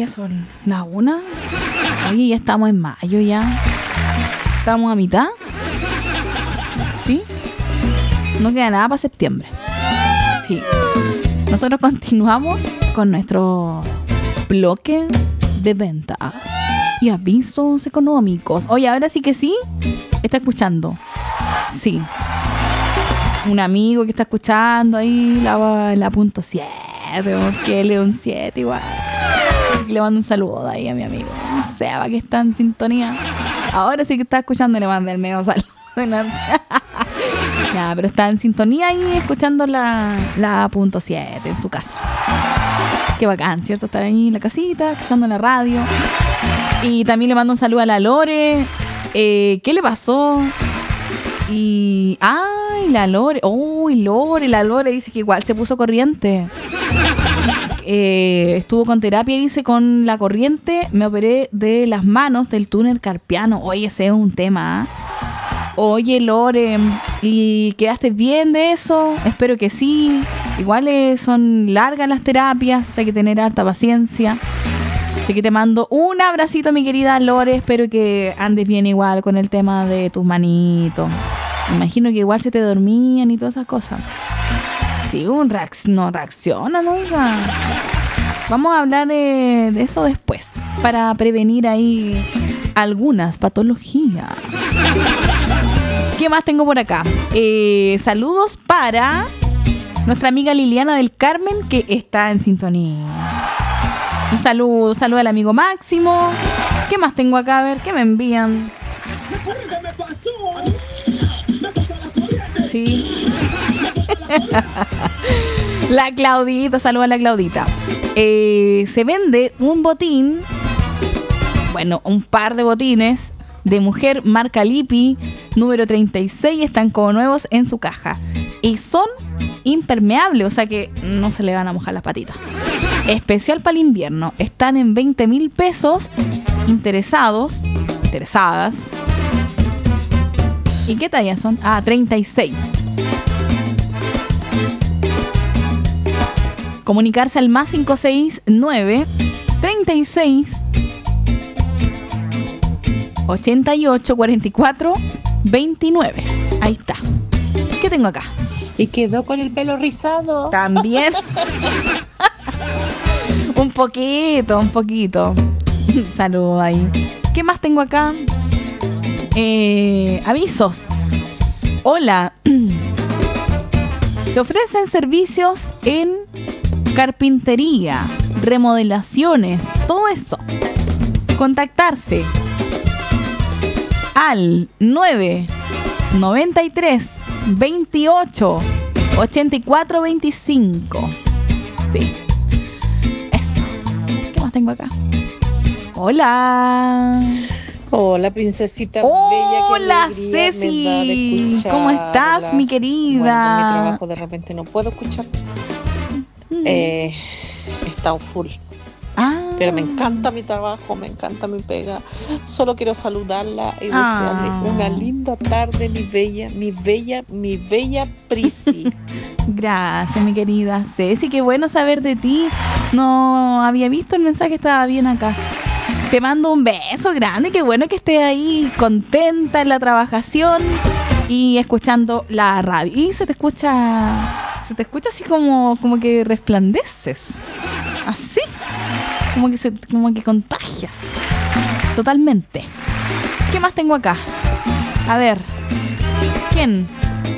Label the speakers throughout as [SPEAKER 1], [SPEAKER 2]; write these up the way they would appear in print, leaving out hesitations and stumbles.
[SPEAKER 1] Oye, son las 1. Oye, ya estamos en mayo ya. Estamos a mitad. ¿Sí? No queda nada para septiembre. Sí. Nosotros continuamos con nuestro bloque de ventas y avisos económicos. Oye, ahora sí que sí. ¿Está escuchando? Sí. Un amigo que está escuchando ahí la punto 7, porque él es un 7 igual. Le mando un saludo ahí a mi amigo Seba, que está en sintonía. Ahora sí que está escuchando, le mando el medio saludo. Ya, pero está en sintonía ahí escuchando la punto 7 en su casa. Qué bacán, ¿cierto? Estar ahí en la casita, escuchando la radio. Y también le mando un saludo a la Lore. ¿Qué le pasó? Y... ¡ay, la Lore! ¡Uy, Lore! La Lore dice que igual se puso corriente. Estuvo con terapia y dice, con la corriente me operé de las manos del túnel carpiano. Oye, ese es un tema, ¿eh? Oye, Lore, ¿y quedaste bien de eso? Espero que sí. Igual son largas las terapias, hay que tener harta paciencia. Así que te mando un abracito, mi querida Lore. Espero que andes bien igual con el tema de tus manitos. Me imagino que igual se te dormían y todas esas cosas. Sí, no reacciona nunca. Vamos a hablar de eso después, para prevenir ahí algunas patologías. ¿Qué más tengo por acá? Saludos para nuestra amiga Liliana del Carmen, que está en sintonía. Un saludo al amigo Máximo. ¿Qué más tengo acá? A ver, ¿qué me envían? Sí. La Claudita, saluda a la Claudita. Se vende un botín, bueno, un par de botines de mujer marca Lipi, número 36, están como nuevos en su caja. Y son impermeables, o sea que no se le van a mojar las patitas. Especial para el invierno. Están en 20,000 pesos. Interesadas. ¿Y qué talla son? 36. Comunicarse al más 569 36 88 44 29. Ahí está. ¿Qué tengo acá?
[SPEAKER 2] Y quedó con el pelo rizado.
[SPEAKER 1] También. Un poquito. Saludos ahí. ¿Qué más tengo acá? Avisos. Hola. Se ofrecen servicios en carpintería, remodelaciones, todo eso. Contactarse al 993 28 84 25. Sí. Eso. ¿Qué más tengo acá? Hola.
[SPEAKER 2] Hola, princesita
[SPEAKER 1] Hola,
[SPEAKER 2] bella. Qué alegría
[SPEAKER 1] Ceci. ¿Cómo estás, mi querida?
[SPEAKER 2] Bueno, con mi trabajo de repente no puedo escuchar. He estado full. Pero me encanta mi trabajo, me encanta mi pega. Solo quiero saludarla y desearle una linda tarde, mi bella Prisi.
[SPEAKER 1] Gracias, mi querida Ceci. Qué bueno saber de ti. No había visto el mensaje, estaba bien acá. Te mando un beso grande. Qué bueno que estés ahí contenta en la trabajación y escuchando la radio. Y se te escucha así como que resplandeces. Así. Como que contagias. Totalmente. ¿Qué más tengo acá? A ver. ¿Quién?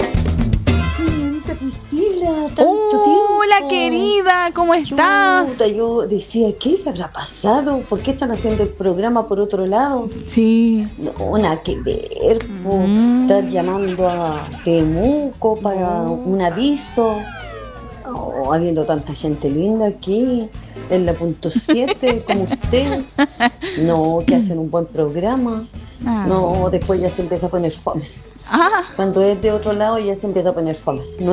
[SPEAKER 3] Priscila, tanto tiempo.
[SPEAKER 1] Hola, querida, ¿cómo estás?
[SPEAKER 3] Yo decía, ¿qué le habrá pasado? ¿Por qué están haciendo el programa por otro lado?
[SPEAKER 1] Sí.
[SPEAKER 3] No, nada que ver. Estar llamando a Temuco para un aviso. Oh, habiendo tanta gente linda aquí, en la punto 7, como usted. No, que hacen un buen programa. No, después ya se empieza a poner fome. Cuando es de otro lado ya se empieza a poner fome.